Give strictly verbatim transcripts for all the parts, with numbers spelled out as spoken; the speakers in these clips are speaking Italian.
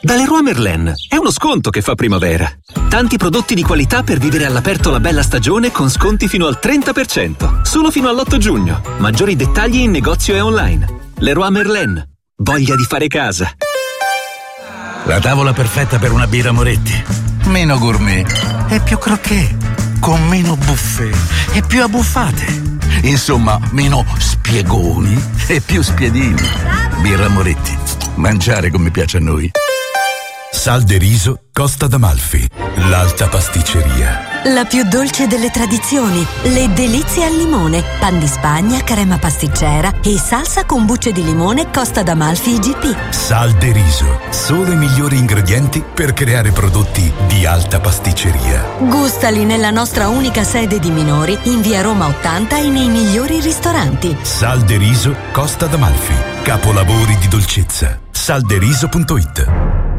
Da Leroy Merlin è uno sconto che fa primavera. Tanti prodotti di qualità per vivere all'aperto la bella stagione con sconti fino al trenta per cento. Solo fino all'otto giugno. Maggiori dettagli in negozio e online. Leroy Merlin. Voglia di fare casa. La tavola perfetta per una birra Moretti. Meno gourmet e più croquet. Con meno buffet e più abbuffate. Insomma, meno spiegoni e più spiedini. Birra Moretti. Mangiare come piace a noi. Sal de riso Costa d'Amalfi, l'alta pasticceria. La più dolce delle tradizioni, le delizie al limone, pan di Spagna, crema pasticcera e salsa con bucce di limone Costa d'Amalfi I G P. Sal de riso, solo i migliori ingredienti per creare prodotti di alta pasticceria. Gustali nella nostra unica sede di Minori, in via Roma ottanta e nei migliori ristoranti. Sal de riso Costa d'Amalfi, capolavori di dolcezza. salderiso punto it.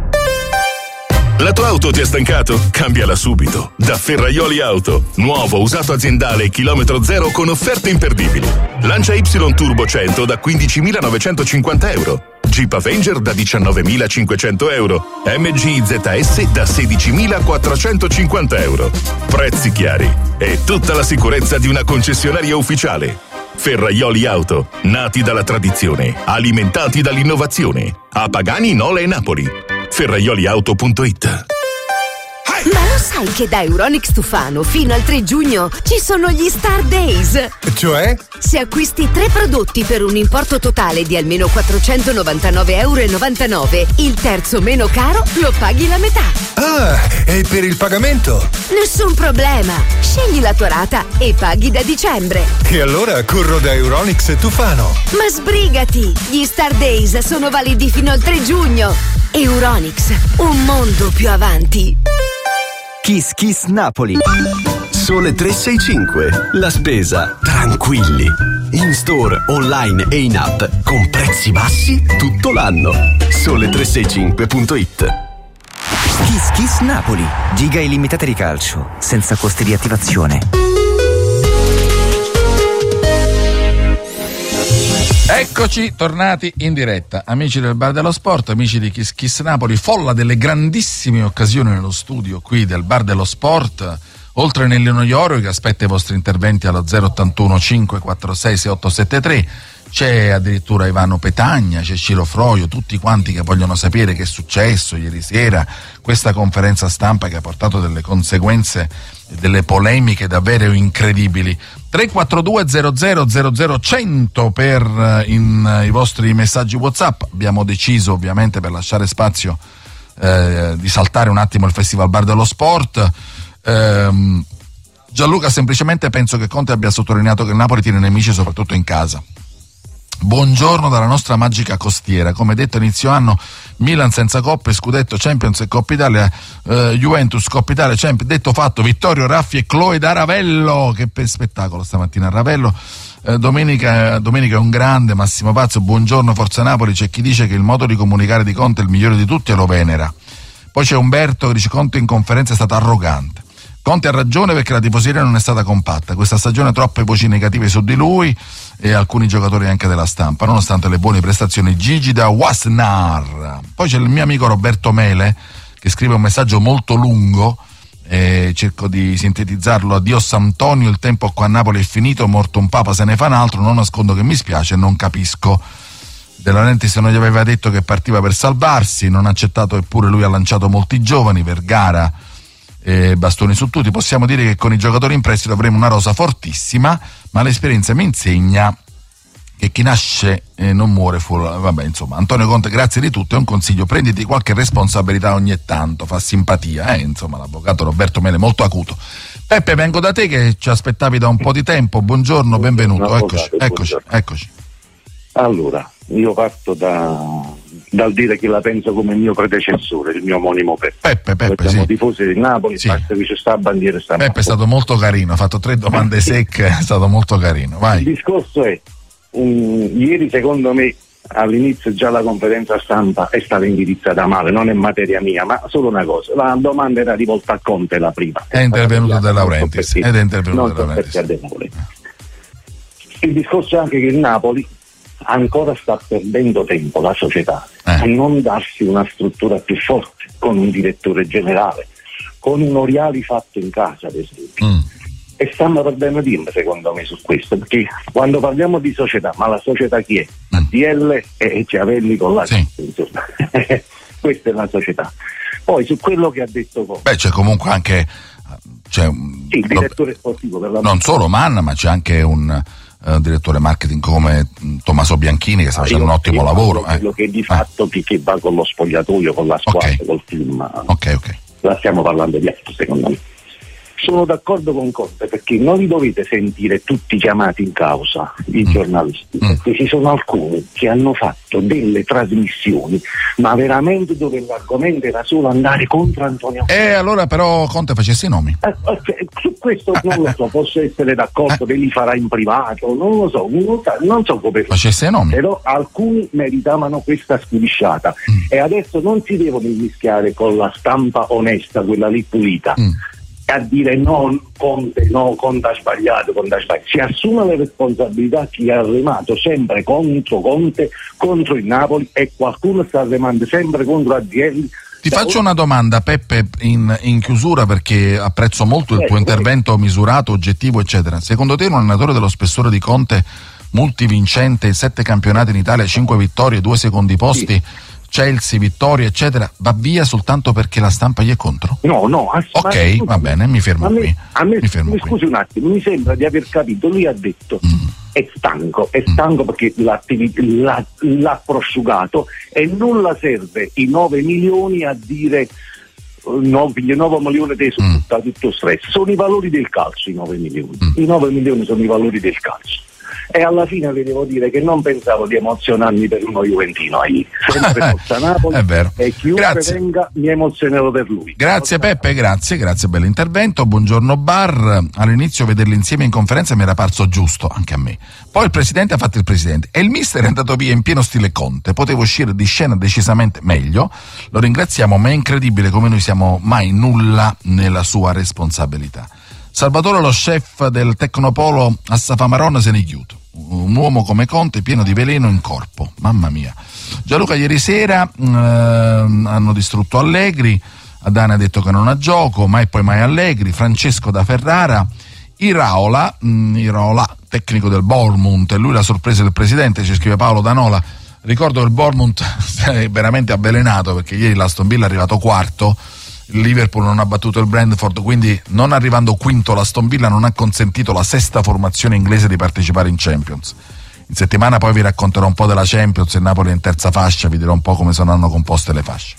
La tua auto ti ha stancato? Cambiala subito. Da Ferraioli Auto. Nuovo, usato aziendale, chilometro zero con offerte imperdibili. Lancia Y Turbo cento da quindicimilanovecentocinquanta euro. Jeep Avenger da diciannovemilacinquecento euro. M G I Z S da sedicimilaquattrocentocinquanta euro. Prezzi chiari e tutta la sicurezza di una concessionaria ufficiale. Ferraioli Auto. Nati dalla tradizione, alimentati dall'innovazione. A Pagani, Nola e Napoli. ferraioliauto punto it. Ma lo sai che da Euronics Tufano fino al tre giugno ci sono gli Star Days? Cioè? Se acquisti tre prodotti per un importo totale di almeno quattrocentonovantanove virgola novantanove euro, il terzo meno caro lo paghi la metà. Ah, e per il pagamento? Nessun problema. Scegli la tua rata e paghi da dicembre. E allora corro da Euronics Tufano. Ma sbrigati! Gli Star Days sono validi fino al tre giugno. Euronics, un mondo più avanti. Kiss Kiss Napoli. Sole tre sei cinque. La spesa tranquilli. In store, online e in app con prezzi bassi tutto l'anno. sole tre sei cinque punto it. Kiss Kiss Napoli. Giga illimitate di calcio, senza costi di attivazione. Eccoci tornati in diretta, amici del Bar dello Sport, amici di Kiss Kiss Napoli, folla delle grandissime occasioni nello studio qui del Bar dello Sport, oltre nell'Enoioro che aspetta i vostri interventi allo zero ottantuno cinque quattro sei sei otto sette tre, c'è addirittura Ivano Petagna, c'è Ciro Froio, tutti quanti che vogliono sapere che è successo ieri sera, questa conferenza stampa che ha portato delle conseguenze e delle polemiche davvero incredibili. tre quattro due zero zero zero zero cento per in, uh, i vostri messaggi WhatsApp. Abbiamo deciso ovviamente, per lasciare spazio, eh, di saltare un attimo il Festival Bar dello Sport. ehm, Gianluca, semplicemente penso che Conte abbia sottolineato che il Napoli tiene nemici soprattutto in casa. Buongiorno dalla nostra magica costiera. Come detto inizio anno, Milan senza coppe, scudetto, Champions e Coppa Italia, eh, Juventus, Coppa Italia, Champions. Detto fatto, Vittorio Raffi e Chloe da Ravello. Che per spettacolo stamattina a Ravello. Eh, domenica, domenica è un grande, Massimo Pazzo, buongiorno Forza Napoli. C'è chi dice che il modo di comunicare di Conte è il migliore di tutti e lo venera. Poi c'è Umberto che dice Conte in conferenza è stato arrogante. Conte ha ragione perché la tifoseria non è stata compatta. Questa stagione troppe voci negative su di lui e alcuni giocatori anche della stampa, nonostante le buone prestazioni. Gigi da Wasnar. Poi c'è il mio amico Roberto Mele che scrive un messaggio molto lungo, e cerco di sintetizzarlo. Addio Sant'Antonio, il tempo qua a Napoli è finito, morto un papa se ne fa un altro, non nascondo che mi spiace e non capisco. De Laurentiis non gli aveva detto che partiva per salvarsi, non ha accettato, eppure lui ha lanciato molti giovani, Vergara e bastoni su tutti. Possiamo dire che con i giocatori in prestito avremo una rosa fortissima, ma l'esperienza mi insegna che chi nasce eh, non muore fuori. Vabbè, insomma, Antonio Conte, grazie di tutto, è un consiglio: prenditi qualche responsabilità ogni tanto, fa simpatia, eh? Insomma, l'avvocato Roberto Mele molto acuto. Peppe, vengo da te che ci aspettavi da un po' di tempo. Buongiorno, benvenuto. Eccoci, eccoci, eccoci. Allora, io parto da dal dire che la penso come il mio predecessore, il mio omonimo Peppe. Peppe, Peppe, siamo sì. tifosi di Napoli, sì. Basta che ci sta a bandiera e sta. Peppe è stato molto carino, ha fatto tre domande secche, è stato molto carino. Vai. Il discorso è, um, ieri secondo me all'inizio già la conferenza stampa è stata indirizzata male, non è materia mia, ma solo una cosa, la domanda era rivolta a Conte la prima. È intervenuto De Laurentiis, ed è intervenuto De Laurentiis. Il discorso è anche che il Napoli ancora sta perdendo tempo, la società, eh. a non darsi una struttura più forte, con un direttore generale, con un Oriali fatto in casa, ad esempio. Mm. E stiamo perdendo tempo, secondo me, su questo, perché quando parliamo di società, ma la società chi è? Mm. A D L e Ciavelli con la sì. insomma. Questa è la società. Poi su quello che ha detto Conte. Beh, c'è comunque anche c'è sì, il direttore sportivo per la non solo Manna, ma c'è anche un uh, direttore marketing come Tommaso Bianchini che sta facendo un ottimo lavoro. Quello eh. che di fatto eh. che va con lo spogliatoio, con la squadra, okay. col team. Ok, ok. La stiamo parlando di altro, secondo me. Sono d'accordo con Conte, perché non li dovete sentire tutti chiamati in causa, i mm. giornalisti, mm. perché ci sono alcuni che hanno fatto delle trasmissioni, ma veramente dove l'argomento era solo andare contro Antonio. E allora però Conte facesse i nomi. Eh, okay, su questo non lo so, posso essere d'accordo, eh. li farà in privato, non lo so, non so come facesse i nomi. Però alcuni meritavano questa sculisciata mm. e adesso non si devono mischiare con la stampa onesta, quella lì pulita. Mm. a dire no, Conte, no, Conte ha sbagliato, Conte ha sbagliato. Si assume le responsabilità chi ha remato sempre contro Conte, contro il Napoli, e qualcuno sta remando sempre contro A D L. Ti da faccio una domanda, Peppe, in, in chiusura, perché apprezzo molto il eh, tuo eh. intervento misurato, oggettivo, eccetera. Secondo te un allenatore dello spessore di Conte, multivincente, sette campionati in Italia, cinque vittorie, due secondi posti, sì. Chelsea, vittorie, eccetera, va via soltanto perché la stampa gli è contro? No, no. Ass- ok, va bene, mi fermo a me, qui. A me, mi fermo mi qui. Scusi un attimo, mi sembra di aver capito. Lui ha detto mm. è stanco, è stanco mm. perché l'ha, l'ha prosciugato e non la serve i nove milioni a dire nove milioni di su mm. tutto stress. Sono i valori del calcio i nove milioni. Mm. I nove milioni sono i valori del calcio. E alla fine vi devo dire che non pensavo di emozionarmi per uno juventino ieri, sempre Forza Napoli, è vero. E chiunque grazie. venga mi emozionerò per lui. Grazie Forza Peppe, grazie, grazie, bell'intervento. Buongiorno Bar, all'inizio vederli insieme in conferenza mi era parso giusto, anche a me. Poi il presidente ha fatto il presidente e il mister è andato via in pieno stile Conte, poteva uscire di scena decisamente meglio, lo ringraziamo, ma è incredibile come noi siamo mai nulla nella sua responsabilità. Salvatore, lo chef del Tecnopolo a Safamaron, se ne chiude. Un uomo come Conte pieno di veleno in corpo, mamma mia. Gianluca, ieri sera eh, hanno distrutto Allegri, Adane ha detto che non ha gioco, mai poi mai Allegri. Francesco da Ferrara, Iraola, mh, Iraola, tecnico del Bournemouth, e lui la sorpresa del presidente, ci scrive Paolo Danola. Ricordo che il Bournemouth è veramente avvelenato perché ieri l'Aston Villa è arrivato quarto, il Liverpool non ha battuto il Brentford, quindi non arrivando quinto l'Aston Villa non ha consentito alla sesta formazione inglese di partecipare in Champions. In settimana poi vi racconterò un po' della Champions, il Napoli è in terza fascia, vi dirò un po' come saranno composte le fasce.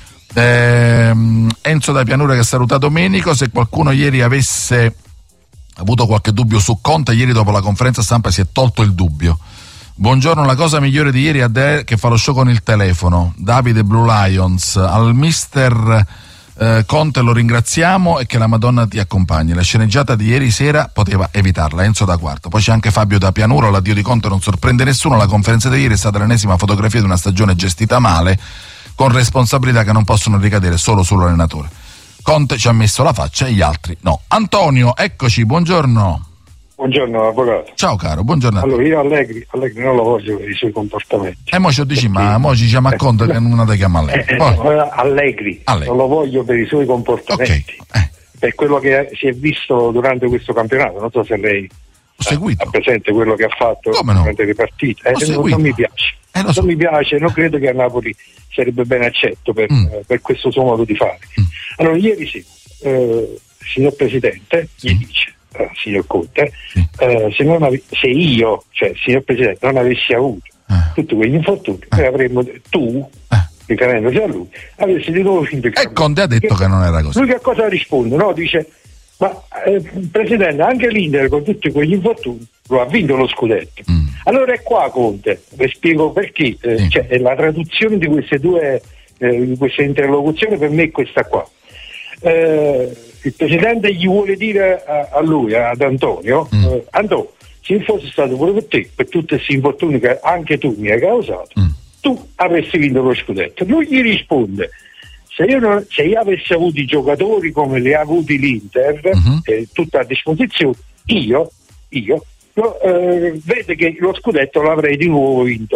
Ehm, Enzo da Pianura che saluta Domenico. Se qualcuno ieri avesse avuto qualche dubbio su Conte, ieri dopo la conferenza stampa si è tolto il dubbio. Buongiorno, la cosa migliore di ieri è De che fa lo show con il telefono. Davide Blue Lions, al mister Eh, Conte lo ringraziamo e che la Madonna ti accompagni. La sceneggiata di ieri sera poteva evitarla. Enzo da Quarto. Poi c'è anche Fabio da Pianura. L'addio di Conte non sorprende nessuno. La conferenza di ieri è stata l'ennesima fotografia di una stagione gestita male, con responsabilità che non possono ricadere solo sull'allenatore. Conte ci ha messo la faccia e gli altri no. Antonio, eccoci, buongiorno. Buongiorno avvocato. Ciao caro, buongiorno. Allora io Allegri, Allegri non lo voglio per i suoi comportamenti. E mo ci dici, perché... ma mo ci chiama a Conte che non ti chiama Allegri. Eh, eh, Allegri, Allegri, non lo voglio per i suoi comportamenti. Okay. Eh. Per quello che si è visto durante questo campionato, non so se lei ha presente quello che ha fatto no? durante le partite. Eh, non, non mi piace. Eh, non so. mi piace, non credo che a Napoli sarebbe ben accetto per, mm. eh, per questo suo modo di fare. Mm. Allora ieri sì, eh, signor Presidente, sì. gli dice Uh, signor Conte, sì. uh, se, non ave- se io, cioè signor Presidente, non avessi avuto eh. tutti quegli infortuni, eh. noi avremmo tu, eh. riferendosi a lui, avresti di nuovo finito il E Conte ha detto che, che non era così. Lui che cosa risponde? No, dice, ma eh, Presidente, anche l'Inter con tutti quegli infortuni lo ha vinto lo scudetto. Mm. Allora è qua Conte, vi spiego perché, eh, sì. cioè, la traduzione di queste due, eh, di queste interlocuzioni per me è questa qua. Eh, il Presidente gli vuole dire a, a lui, ad Antonio, mm. eh, Antonio, se fosse stato pure per te, per tutti questi infortuni che anche tu mi hai causato, mm. tu avresti vinto lo scudetto. Lui gli risponde, se io, non, se io avessi avuto i giocatori come li ha avuti l'Inter, mm-hmm. eh, tutta a disposizione, io, io lo, eh, vede che lo scudetto l'avrei di nuovo vinto.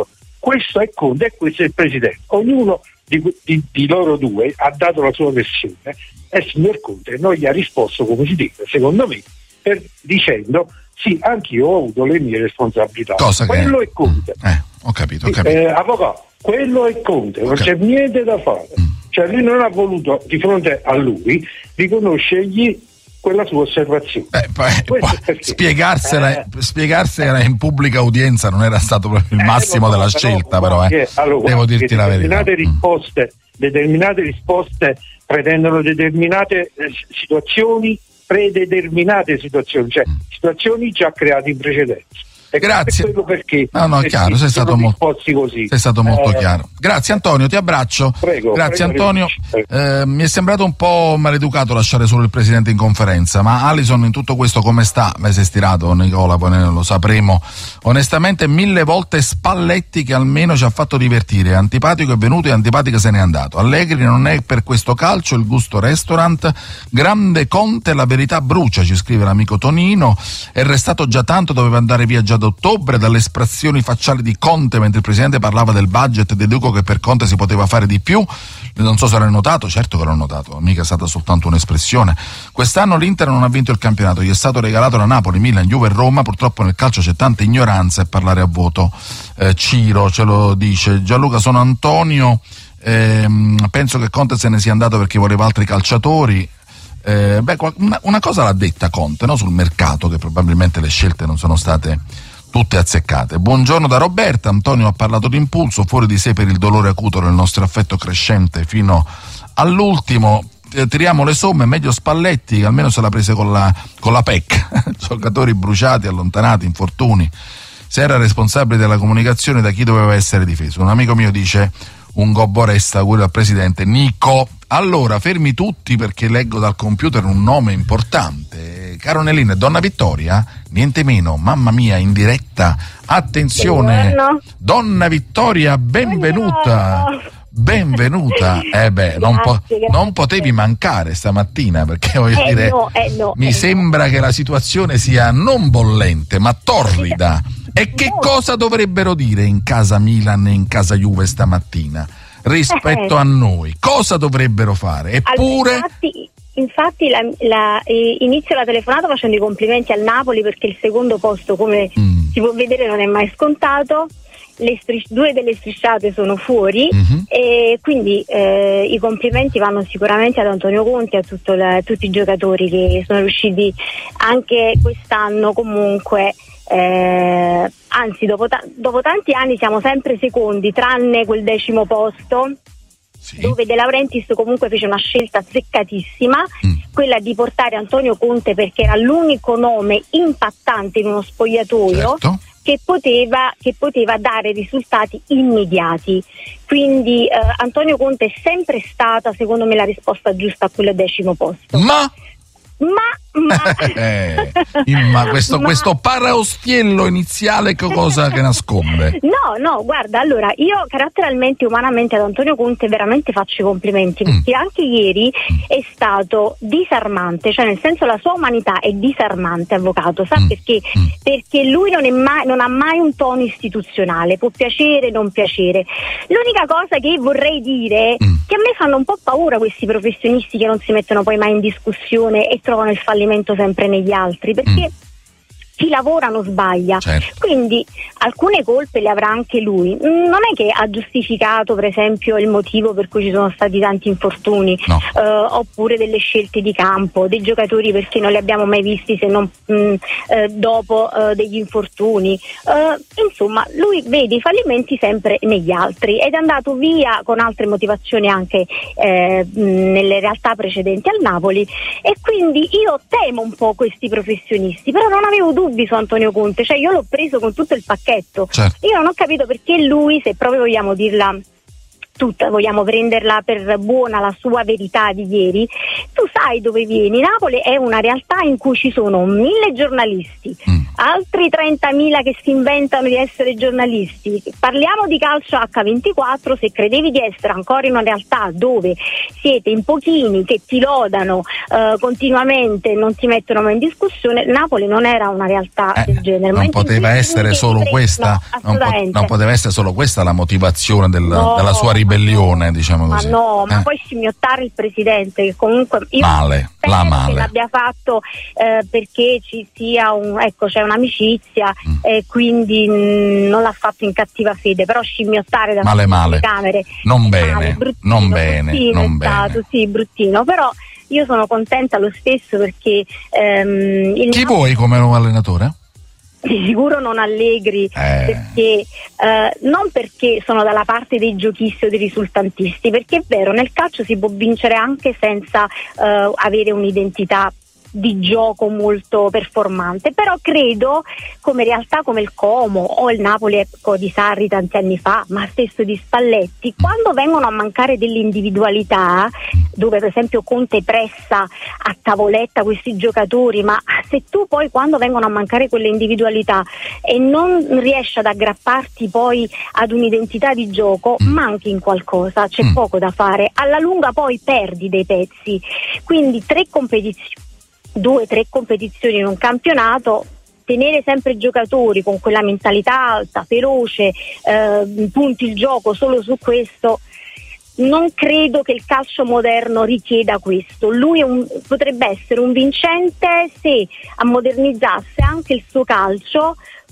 questo è Conte e questo è il Presidente. Ognuno di, di, di loro due ha dato la sua versione e il signor Conte non gli ha risposto come si deve, secondo me, per, dicendo sì, anch'io ho avuto le mie responsabilità. Cosa quello che... è Conte. Eh, ho capito, ho capito. Eh, avvocato, quello è Conte, non c'è niente da fare. Mm. Cioè lui non ha voluto, di fronte a lui, riconoscergli quella sua osservazione. Eh, poi, poi, spiegarsela, eh, spiegarsela in pubblica udienza non era stato proprio il massimo eh, della però, scelta, però, eh. che, allora, devo dirti la verità. Determinate risposte, mm. determinate risposte pretendono determinate eh, situazioni, predeterminate situazioni, cioè mm. situazioni già create in precedenza. E grazie. Perché no, no, è chiaro, sei stato, molto, così. sei stato molto eh, chiaro. Grazie Antonio, ti abbraccio. Prego, grazie prego, Antonio. Eh, mi è sembrato un po' maleducato lasciare solo il presidente in conferenza, ma Alison in tutto questo come sta? Beh, sei stirato Nicola, poi lo sapremo. Onestamente mille volte Spalletti che almeno ci ha fatto divertire, antipatico è venuto e antipatico se n'è andato. Allegri non è per questo calcio il gusto restaurant, grande Conte la verità brucia, ci scrive l'amico Tonino, è restato già tanto, doveva andare via già da ottobre. Dalle espressioni facciali di Conte mentre il presidente parlava del budget deduco che per Conte si poteva fare di più. Non so se l'hai notato, certo che l'ho notato, mica è stata soltanto un'espressione. Quest'anno l'Inter non ha vinto il campionato, gli è stato regalato da Napoli, Milan, Juve e Roma, purtroppo nel calcio c'è tanta ignoranza e parlare a vuoto. eh, Ciro ce lo dice. Gianluca, sono Antonio, ehm, penso che Conte se ne sia andato perché voleva altri calciatori. Eh, beh, una, una cosa l'ha detta Conte, no? Sul mercato, che probabilmente le scelte non sono state tutte azzeccate. Buongiorno da Roberta. Antonio ha parlato di impulso, fuori di sé per il dolore acuto nel nostro affetto crescente fino all'ultimo. Eh, tiriamo le somme, meglio Spalletti, che almeno se l'ha prese con la, con la P E C. Giocatori bruciati, allontanati, infortuni. Se era responsabile della comunicazione, da chi doveva essere difeso? Un amico mio dice: un gobbo resta, quello al presidente Nico. Allora, fermi tutti perché leggo dal computer un nome importante. Caro Nelina, Donna Vittoria? Niente meno, mamma mia, in diretta. Attenzione. Buongiorno. Donna Vittoria, benvenuta. Buongiorno. Benvenuta. Eh beh, non, po- non potevi mancare stamattina perché voglio eh dire, no, eh no, mi eh sembra no. che la situazione sia non bollente, ma torrida. E che cosa dovrebbero dire in casa Milan e in casa Juve stamattina rispetto eh. a noi? Cosa dovrebbero fare? Eppure... Allora, infatti, infatti la, la, eh, inizio la telefonata facendo i complimenti al Napoli perché il secondo posto, come mm. si può vedere, non è mai scontato. Le stris- due delle strisciate sono fuori mm-hmm. e quindi eh, i complimenti vanno sicuramente ad Antonio Conte e a tutto la, tutti i giocatori che sono riusciti anche quest'anno comunque eh, anzi dopo, ta- dopo tanti anni siamo sempre secondi tranne quel decimo posto sì. dove De Laurentiis comunque fece una scelta azzeccatissima, mm. quella di portare Antonio Conte perché era l'unico nome impattante in uno spogliatoio certo. Che poteva, che poteva dare risultati immediati. Quindi eh, Antonio Conte è sempre stata, secondo me, la risposta giusta a quel decimo posto. Ma Ma, ma... eh, ma questo, ma... questo paraostiello iniziale che cosa che nasconde? No, no, guarda, allora io caratterialmente, umanamente ad Antonio Conte veramente faccio i complimenti mm. perché anche ieri mm. è stato disarmante, cioè nel senso la sua umanità è disarmante, avvocato, sa mm. perché? Mm. Perché lui non, è mai, non ha mai un tono istituzionale, può piacere, non piacere. L'unica cosa che vorrei dire mm. che a me fanno un po' paura questi professionisti che non si mettono poi mai in discussione e trovano il fallimento sempre negli altri, perché mm. chi lavora non sbaglia, certo. Quindi alcune colpe le avrà anche lui. Non è che ha giustificato per esempio il motivo per cui ci sono stati tanti infortuni, no. eh, oppure delle scelte di campo, dei giocatori perché non li abbiamo mai visti se non mh, eh, dopo eh, degli infortuni, eh, insomma lui vede i fallimenti sempre negli altri ed è andato via con altre motivazioni anche eh, nelle realtà precedenti al Napoli e quindi io temo un po' questi professionisti, però non avevo dubbi su Antonio Conte, cioè io l'ho preso con tutto il pacchetto, certo. Io non ho capito perché lui, se proprio vogliamo dirla tutta, vogliamo prenderla per buona la sua verità di ieri, tu sai dove vieni. Napoli è una realtà in cui ci sono mille giornalisti, mm. altri trentamila che si inventano di essere giornalisti. Parliamo di calcio acca ventiquattro, se credevi di essere ancora in una realtà dove siete in pochini che ti lodano eh, continuamente, non ti mettono mai in discussione, Napoli non era una realtà eh, del genere. Non poteva essere solo tre, questa, no, non, po- non poteva essere solo questa la motivazione del, no, della sua ribellione, diciamo così. Ma no, eh. ma poi scimmiottare il presidente, che comunque io male, la male. che l'abbia fatto eh, perché ci sia un, ecco, c'è un'amicizia mm. e quindi mh, non l'ha fatto in cattiva fede, però scimmiottare da male, male. camere non bene, male, bruttino, non bene, bruttino non è stato, bene. Sì, bruttino, però io sono contenta lo stesso perché ehm, il chi vuoi come nuovo allenatore? Di sicuro non Allegri, eh. perché eh, non perché sono dalla parte dei giochisti o dei risultantisti, perché è vero, nel calcio si può vincere anche senza eh, avere un'identità di gioco molto performante, però credo come realtà come il Como o il Napoli ecco, di Sarri tanti anni fa, ma stesso di Spalletti, quando vengono a mancare delle individualità, dove per esempio Conte pressa a tavoletta questi giocatori, ma se tu poi quando vengono a mancare quelle individualità e non riesci ad aggrapparti poi ad un'identità di gioco, mm. manchi in qualcosa, c'è mm. poco da fare, alla lunga poi perdi dei pezzi, quindi tre competizioni due o tre competizioni in un campionato, tenere sempre giocatori con quella mentalità alta, feroce, eh, punti il gioco solo su questo, non credo che il calcio moderno richieda questo. Lui è un, potrebbe essere un vincente se ammodernizzasse anche il suo calcio.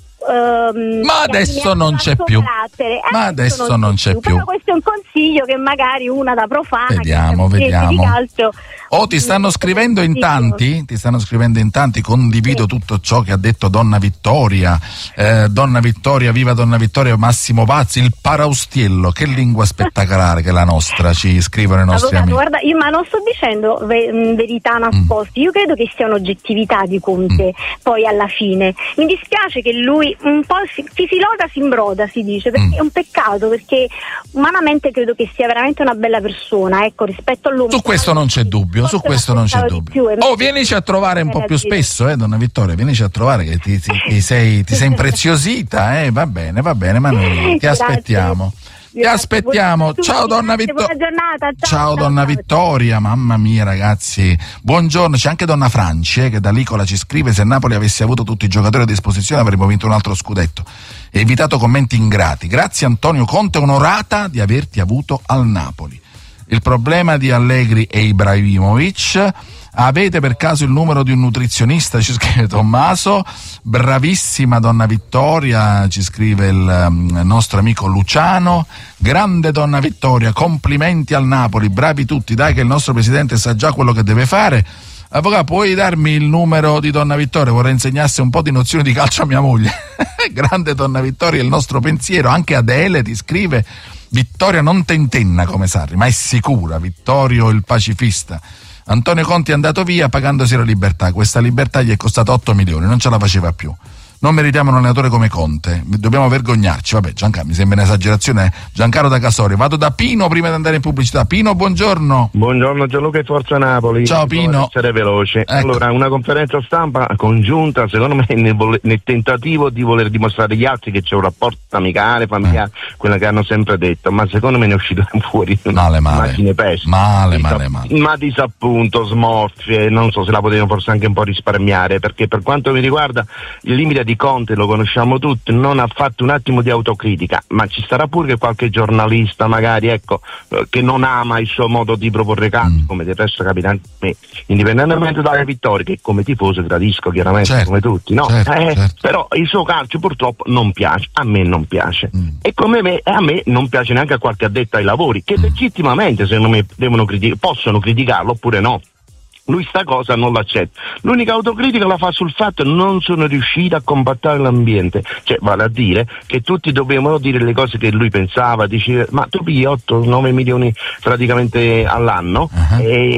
Um, ma adesso non c'è più eh, ma adesso non, non c'è più, più. Però questo è un consiglio che magari una da profana vediamo che vediamo di calcio, oh ti stanno scrivendo in tanti ti stanno scrivendo in tanti condivido sì. tutto ciò che ha detto Donna Vittoria, eh, Donna Vittoria, viva Donna Vittoria, Massimo Pazzi, il Paraustiello, che lingua spettacolare che è la nostra, ci scrivono i nostri Avvocato, amici. Guarda, io ma non sto dicendo ve- verità nascoste, mm. io credo che sia un'oggettività di Conte mm. poi alla fine, mi dispiace che lui un po' si, chi si loda si imbroda, si dice, perché mm. è un peccato, perché umanamente credo che sia veramente una bella persona, ecco, rispetto all'uomo. Su questo non c'è dubbio, su questo non c'è dubbio. Oh, vienici a trovare un po' più spesso, eh, Donna Vittoria, vienici a trovare che ti, ti, ti sei ti sei impreziosita, eh, va bene, va bene, ma noi ti aspettiamo. Ti aspettiamo. Ciao Donna Vittoria. Buona giornata. Ciao, ciao, ciao Donna ciao, Vittoria, mamma mia ragazzi. Buongiorno, c'è anche Donna Franci eh, che da Licola ci scrive: se Napoli avesse avuto tutti i giocatori a disposizione avremmo vinto un altro scudetto. E evitato commenti ingrati. Grazie Antonio Conte, onorata di averti avuto al Napoli. Il problema di Allegri e Ibrahimovic. Avete per caso il numero di un nutrizionista? Ci scrive Tommaso. Bravissima Donna Vittoria, ci scrive il um, nostro amico Luciano. Grande Donna Vittoria, complimenti al Napoli, bravi tutti, dai che il nostro presidente sa già quello che deve fare. Avvocato, puoi darmi il numero di Donna Vittoria? Vorrei insegnarsi un po' di nozioni di calcio a mia moglie. Grande Donna Vittoria, il nostro pensiero. Anche Adele ti scrive: Vittoria non tentenna come Sarri, ma è sicura. Vittorio il pacifista. Antonio Conti è andato via pagandosi la libertà, questa libertà gli è costata otto milioni, non ce la faceva più. Non meritiamo un allenatore come Conte, dobbiamo vergognarci. Vabbè, Giancarlo, mi sembra un'esagerazione. Giancarlo da Casorio. Vado da Pino prima di andare in pubblicità. Pino, buongiorno. Buongiorno Gianluca e Forza Napoli. Ciao Pino. Essere veloce. Ecco. Allora, una conferenza stampa congiunta, secondo me, nel, vole- nel tentativo di voler dimostrare agli altri che c'è un rapporto amicale, familiare, eh. quella che hanno sempre detto, ma secondo me ne è uscito fuori una male, male. immagine pessima. Male, Disap- male, male. Ma disappunto, smorfie, non so se la potevano forse anche un po' risparmiare, perché per quanto mi riguarda il limite di Conte lo conosciamo tutti, non ha fatto un attimo di autocritica, ma ci sarà pure che qualche giornalista magari ecco eh, che non ama il suo modo di proporre calcio, mm. come del resto capita anche a me, indipendentemente dalle vittorie che come tifoso gradisco chiaramente, certo, come tutti, no? Certo, eh, certo. Però il suo calcio purtroppo non piace, a me non piace mm. e come me a me non piace neanche a qualche addetto ai lavori che mm. legittimamente secondo me devono critic- possono criticarlo oppure no. Lui sta cosa non l'accetta. L'unica autocritica la fa sul fatto che non sono riuscito a compattare l'ambiente, cioè vale a dire che tutti dovevano dire le cose che lui pensava, dice ma tu pigli otto nove milioni praticamente all'anno uh-huh.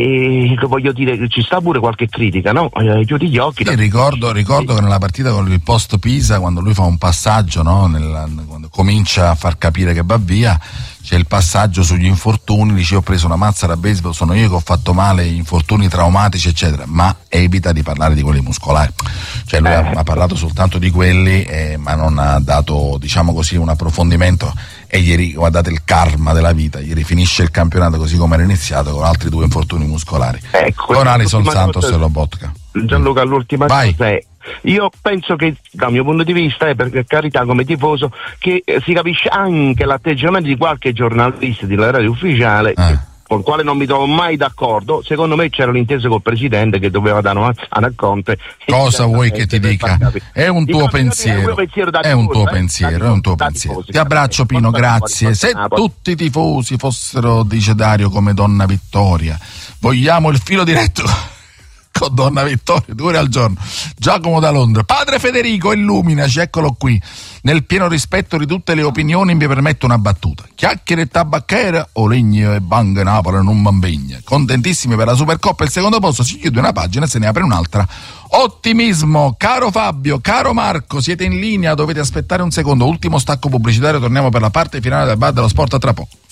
e voglio dire ci sta pure qualche critica, no? Eh, chiudi gli occhi. Sì, ricordo, ricordo che nella partita con il post Pisa, quando lui fa un passaggio, no? Nella, quando comincia a far capire che va via, c'è il passaggio sugli infortuni, dice ho preso una mazza da baseball, sono io che ho fatto male, infortuni traumatici eccetera, ma evita di parlare di quelli muscolari, cioè lui ha, ha parlato soltanto di quelli eh, ma non ha dato, diciamo così, un approfondimento. E ieri, guardate il karma della vita, ieri finisce il campionato così come era iniziato, con altri due infortuni muscolari, ecco, con Alison Santos e Lobotka. Gianluca, l'ultima Vai. cosa è, io penso che dal mio punto di vista, e per carità come tifoso, che eh, si capisce anche l'atteggiamento di qualche giornalista della radio ufficiale, eh. con il quale non mi trovo mai d'accordo. Secondo me c'era l'intesa col presidente che doveva dare una, una Conte. Cosa vuoi che ti dica? È un tuo pensiero, è un tuo pensiero, è un tuo pensiero. Ti abbraccio Pino, grazie. Se tutti i tifosi fossero, dice Dario, come Donna Vittoria, vogliamo il filo diretto con Donna Vittoria, due ore al giorno. Giacomo da Londra. Padre Federico, illuminaci, eccolo qui. Nel pieno rispetto di tutte le opinioni mi permetto una battuta. Chiacchiere e tabacchera o legno e banche Napoli non m'ambegna. Contentissimi per la Supercoppa il secondo posto, si chiude una pagina e se ne apre un'altra. Ottimismo, caro Fabio, caro Marco, siete in linea, dovete aspettare un secondo, ultimo stacco pubblicitario, torniamo per la parte finale del bar dello sport a tra poco.